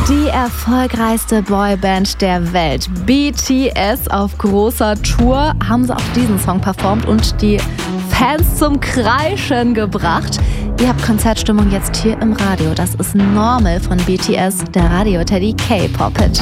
Die erfolgreichste Boyband der Welt, BTS, auf großer Tour, haben sie auch diesen Song performt und die Fans zum Kreischen gebracht. Ihr habt Konzertstimmung jetzt hier im Radio. Das ist Normal von BTS, der Radio-Teddy K-Pop-Hit.